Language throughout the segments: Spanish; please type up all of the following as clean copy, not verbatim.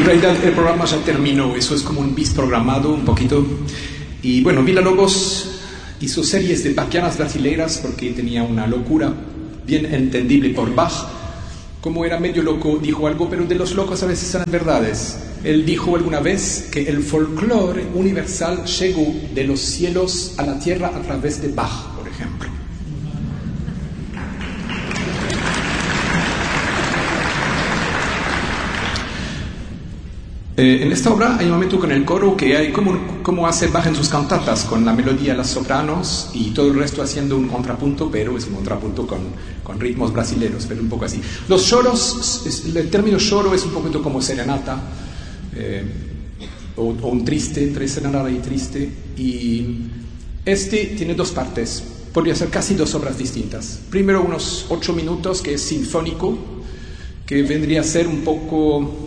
en realidad el programa ya terminó, eso es como un bis programado un poquito. Y bueno, Villa-Lobos hizo series de bacchianas brasileiras porque tenía una locura bien entendible por Bach. Como era medio loco, dijo algo, pero de los locos a veces son verdades. Él dijo alguna vez que el folclore universal llegó de los cielos a la tierra a través de Bach, por ejemplo. En esta obra hay un momento con el coro que hay como hace Bach en sus cantatas, con la melodía, las sopranos y todo el resto haciendo un contrapunto, pero es un contrapunto con ritmos brasileños, pero un poco así. Los choros, el término choro es un poquito como serenata, o un triste, entre serenata y triste, y este tiene dos partes, podría ser casi dos obras distintas. Primero unos 8 minutos que es sinfónico, que vendría a ser un poco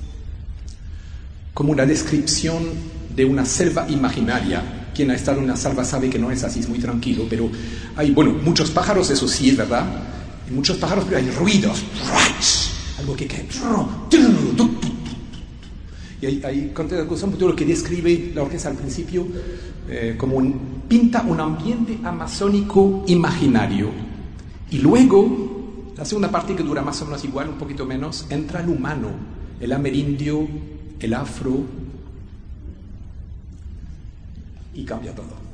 como una descripción de una selva imaginaria. Quien ha estado en una selva sabe que no es así, es muy tranquilo, pero hay, bueno, muchos pájaros, eso sí es verdad, hay muchos pájaros, pero hay ruidos, algo que cae, y hay cosa lo que describe la orquesta al principio, pinta un ambiente amazónico imaginario, y luego, la segunda parte que dura más o menos igual, un poquito menos, entra el humano, el amerindio, el afro, y cambia todo.